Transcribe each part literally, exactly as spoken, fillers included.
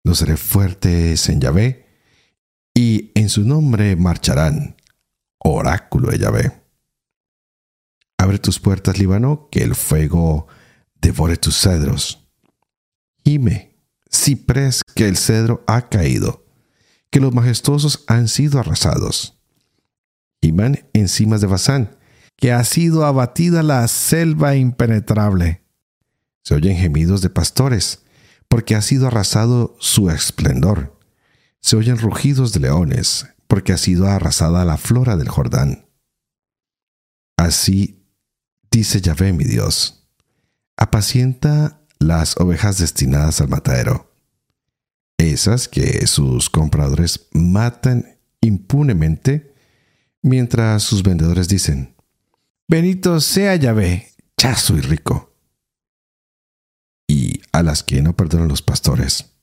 Los haré fuertes en Yahvé, y en su nombre marcharán. Oráculo de Yahvé. Abre tus puertas, Líbano, que el fuego devore tus cedros. Gime, ciprés, que el cedro ha caído, que los majestuosos han sido arrasados. Giman encimas de Basán, que ha sido abatida la selva impenetrable. Se oyen gemidos de pastores, porque ha sido arrasado su esplendor. Se oyen rugidos de leones, porque ha sido arrasada la flora del Jordán. Así dice Yahvé mi Dios: apacienta las ovejas destinadas al matadero, esas que sus compradores matan impunemente, mientras sus vendedores dicen: bendito sea Yahvé, ya soy rico. Y a las que no perdonan los pastores,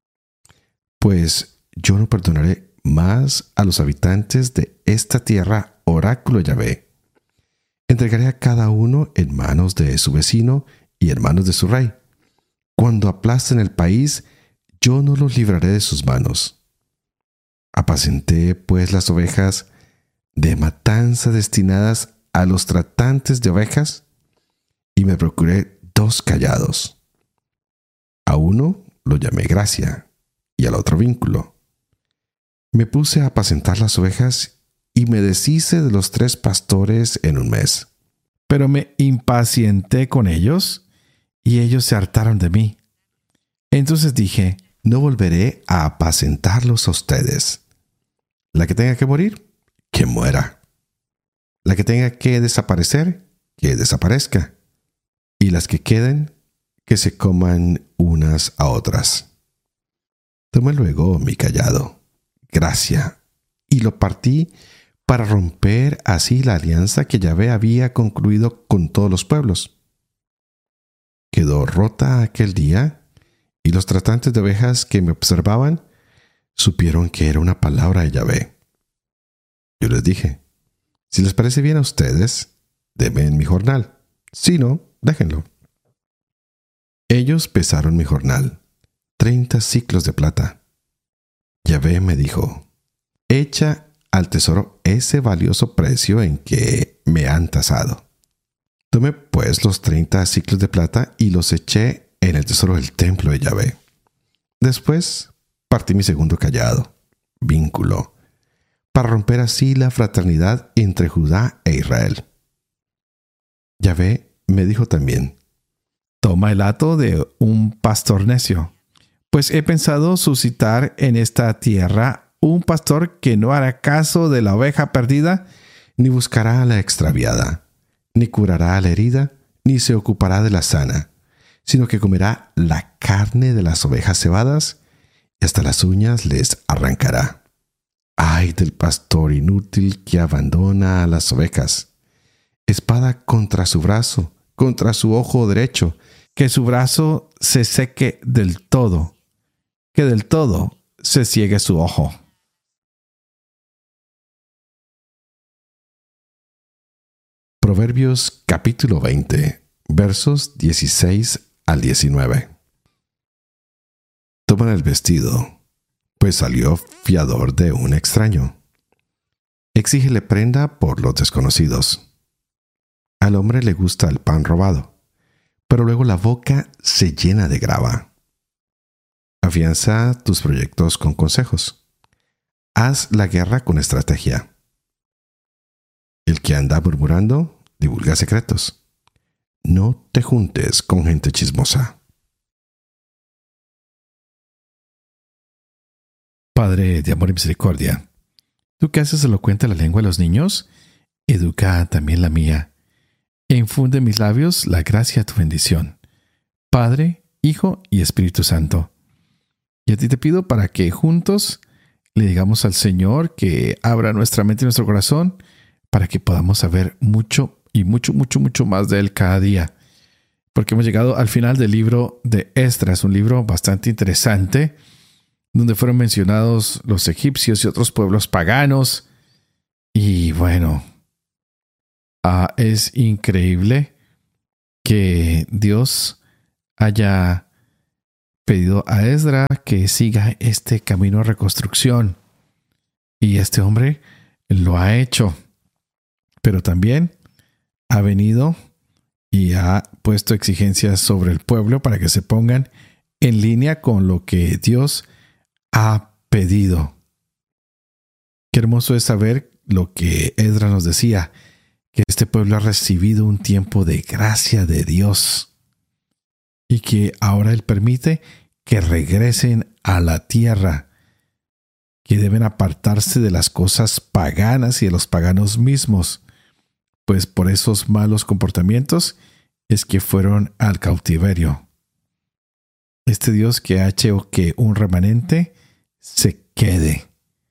pues yo no perdonaré más a los habitantes de esta tierra, oráculo Yahvé. Entregaré a cada uno en manos de su vecino y en manos de su rey. Cuando aplasten el país, yo no los libraré de sus manos. Apacenté pues las ovejas de matanza destinadas a los tratantes de ovejas, y me procuré dos callados. A uno lo llamé gracia, y al otro vínculo. Me puse a apacentar las ovejas, y me deshice de los tres pastores en un mes. Pero me impacienté con ellos, y ellos se hartaron de mí. Entonces dije: no volveré a apacentarlos a ustedes. La que tenga que morir, que muera. La que tenga que desaparecer, que desaparezca. Y las que queden, que se coman unas a otras. Tomé luego mi cayado, gracia, y lo partí para romper así la alianza que Yahvé había concluido con todos los pueblos. Quedó rota aquel día, y los tratantes de ovejas que me observaban supieron que era una palabra de Yahvé. Yo les dije: si les parece bien a ustedes, denme mi jornal. Si no, déjenlo. Ellos pesaron mi jornal, treinta siclos de plata. Yahvé me dijo: echa al tesoro ese valioso precio en que me han tasado. Tomé pues los treinta siclos de plata y los eché en el tesoro del templo de Yahvé. Después partí mi segundo cayado, vínculo, para romper así la fraternidad entre Judá e Israel. Yahvé me dijo también: toma el hato de un pastor necio, pues he pensado suscitar en esta tierra un pastor que no hará caso de la oveja perdida, ni buscará a la extraviada, ni curará a la herida, ni se ocupará de la sana, sino que comerá la carne de las ovejas cebadas, y hasta las uñas les arrancará. ¡Ay del pastor inútil que abandona a las ovejas! Espada contra su brazo, contra su ojo derecho, que su brazo se seque del todo, que del todo se ciegue su ojo. Proverbios capítulo veinte, versos dieciséis al diecinueve. Toman el vestido, pues salió fiador de un extraño. Exígele prenda por los desconocidos. Al hombre le gusta el pan robado, pero luego la boca se llena de grava. Afianza tus proyectos con consejos. Haz la guerra con estrategia. El que anda murmurando divulga secretos. No te juntes con gente chismosa. Padre de amor y misericordia, tú que haces elocuente la lengua de los niños, educa también la mía, e infunde en mis labios la gracia de tu bendición. Padre, Hijo y Espíritu Santo. Y a ti te pido para que juntos le digamos al Señor que abra nuestra mente y nuestro corazón para que podamos saber mucho y mucho, mucho, mucho más de Él cada día. Porque hemos llegado al final del libro de Esdras, un libro bastante interesante, donde fueron mencionados los egipcios y otros pueblos paganos. Y bueno, ah, es increíble que Dios haya pedido a Esdras que siga este camino de reconstrucción. Y este hombre lo ha hecho. Pero también ha venido y ha puesto exigencias sobre el pueblo para que se pongan en línea con lo que Dios ha pedido. Qué hermoso es saber lo que Esdras nos decía, que este pueblo ha recibido un tiempo de gracia de Dios y que ahora Él permite que regresen a la tierra, que deben apartarse de las cosas paganas y de los paganos mismos, pues por esos malos comportamientos es que fueron al cautiverio. Este Dios que ha hecho que un remanente se quede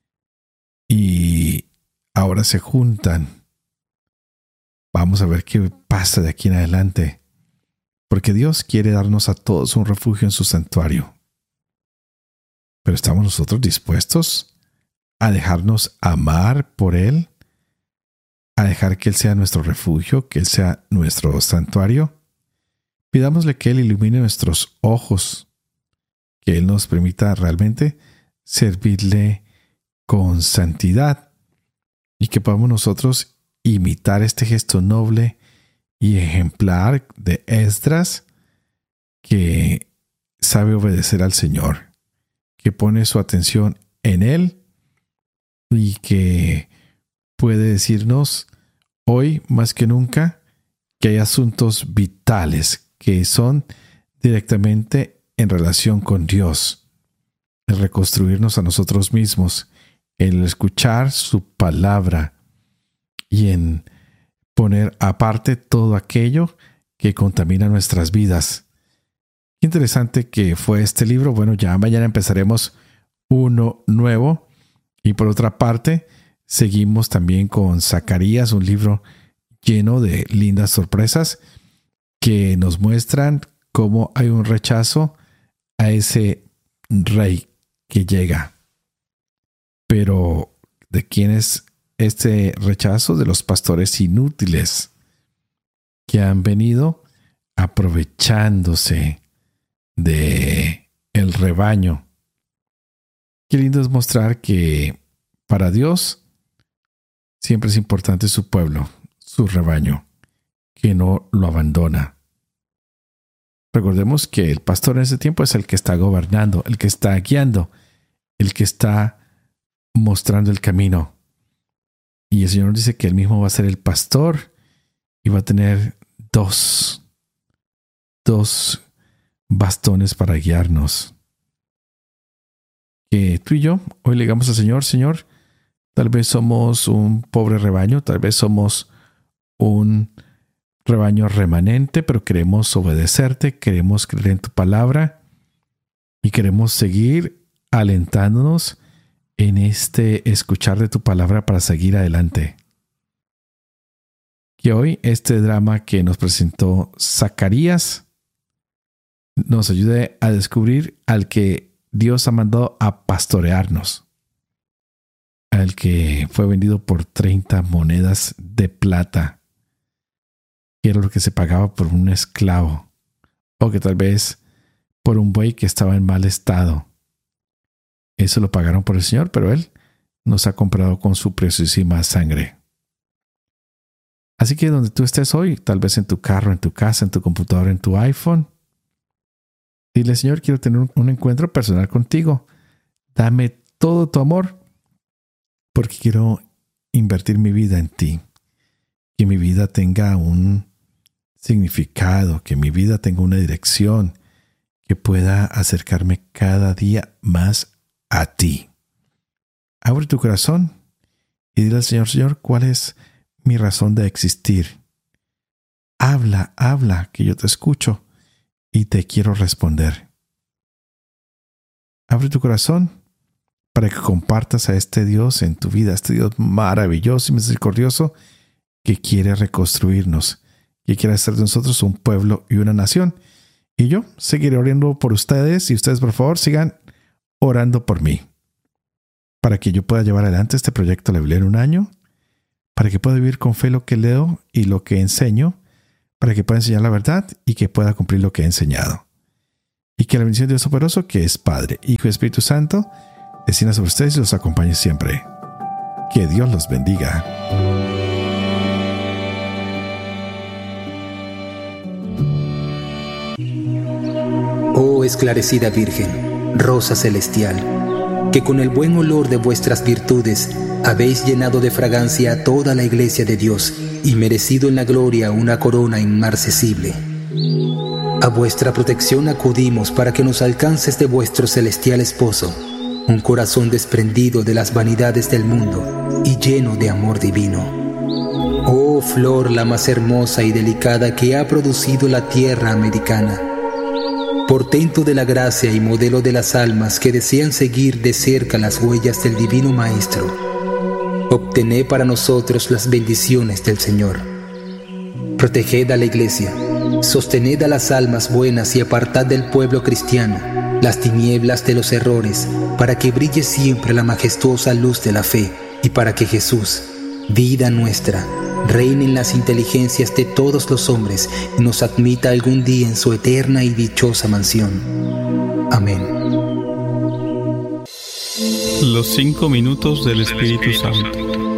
y ahora se juntan. Vamos a ver qué pasa de aquí en adelante, porque Dios quiere darnos a todos un refugio en su santuario. Pero ¿estamos nosotros dispuestos a dejarnos amar por Él? ¿A dejar que Él sea nuestro refugio, que Él sea nuestro santuario? Pidámosle que Él ilumine nuestros ojos, que Él nos permita realmente servirle con santidad y que podamos nosotros imitar este gesto noble y ejemplar de Esdras, que sabe obedecer al Señor, que pone su atención en Él y que puede decirnos hoy más que nunca que hay asuntos vitales que son directamente en relación con Dios, el reconstruirnos a nosotros mismos, el escuchar su palabra y en poner aparte todo aquello que contamina nuestras vidas. Qué interesante que fue este libro. Bueno, ya mañana empezaremos uno nuevo. Y por otra parte, seguimos también con Zacarías, un libro lleno de lindas sorpresas que nos muestran cómo hay un rechazo a ese rey que llega. Pero ¿de quién es este rechazo? De los pastores inútiles que han venido aprovechándose de el rebaño. Qué lindo es mostrar que para Dios siempre es importante su pueblo, su rebaño, que no lo abandona. Recordemos que el pastor en ese tiempo es el que está gobernando, el que está guiando, el que está mostrando el camino. Y el Señor dice que Él mismo va a ser el pastor y va a tener dos, dos bastones para guiarnos. Que tú y yo hoy le digamos al Señor, Señor, tal vez somos un pobre rebaño, tal vez somos un rebaño remanente, pero queremos obedecerte, queremos creer en tu palabra y queremos seguir alentándonos en este escuchar de tu palabra para seguir adelante. Que hoy este drama que nos presentó Zacarías nos ayude a descubrir al que Dios ha mandado a pastorearnos, al que fue vendido por treinta monedas de plata, que era lo que se pagaba por un esclavo, o que tal vez por un buey que estaba en mal estado. Eso lo pagaron por el Señor, pero Él nos ha comprado con su preciosísima sangre. Así que donde tú estés hoy, tal vez en tu carro, en tu casa, en tu computadora, en tu iPhone, dile, Señor, quiero tener un, un encuentro personal contigo. Dame todo tu amor, porque quiero invertir mi vida en ti. Que mi vida tenga un significado, que mi vida tenga una dirección, que pueda acercarme cada día más a ti. Abre tu corazón y dile al Señor, Señor, ¿cuál es mi razón de existir? Habla, habla, que yo te escucho y te quiero responder. Abre tu corazón para que compartas a este Dios en tu vida, este Dios maravilloso y misericordioso que quiere reconstruirnos, que quiere hacer de nosotros un pueblo y una nación. Y yo seguiré orando por ustedes y ustedes, por favor, sigan orando por mí para que yo pueda llevar adelante este proyecto de la Biblia en un año, para que pueda vivir con fe lo que leo y lo que enseño, para que pueda enseñar la verdad y que pueda cumplir lo que he enseñado. Y que la bendición de Dios Todopoderoso, que es Padre, Hijo y Espíritu Santo, descienda sobre ustedes y los acompañe siempre. Que Dios los bendiga. Oh esclarecida Virgen, rosa celestial, que con el buen olor de vuestras virtudes habéis llenado de fragancia a toda la iglesia de Dios y merecido en la gloria una corona inmarcesible. A vuestra protección acudimos para que nos alcances de vuestro celestial esposo, un corazón desprendido de las vanidades del mundo y lleno de amor divino. Oh flor la más hermosa y delicada que ha producido la tierra americana, portento de la gracia y modelo de las almas que desean seguir de cerca las huellas del Divino Maestro, obtened para nosotros las bendiciones del Señor. Proteged a la Iglesia, sostened a las almas buenas y apartad del pueblo cristiano las tinieblas de los errores, para que brille siempre la majestuosa luz de la fe y para que Jesús, vida nuestra, reine en las inteligencias de todos los hombres y nos admita algún día en su eterna y dichosa mansión. Amén. Los cinco minutos del Espíritu Santo.